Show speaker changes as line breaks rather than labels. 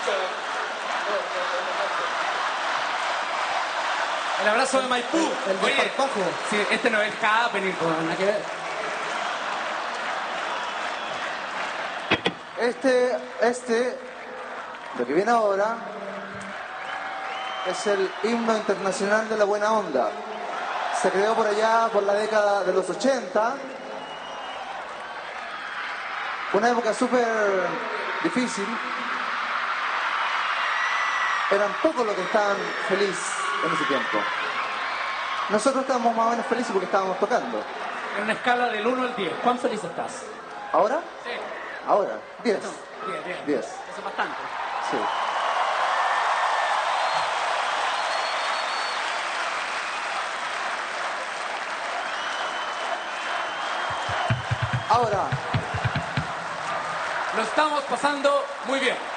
El abrazo de Maipú.
El
Oye,
desparpajo.
sí, este no es happening.
Nada que ver.
Lo que viene ahora es el himno internacional de la buena onda. Se creó por allá por la década de los 80. Una época súper difícil. Eran pocos los que estaban felices en ese tiempo. Nosotros estábamos más o menos felices porque estábamos tocando.
En una escala del 1 al 10, ¿cuán feliz estás?
¿Ahora?
Sí.
Ahora, 10.
No, 10.
10.
Eso es bastante.
Sí. Ahora,
Lo estamos pasando muy bien.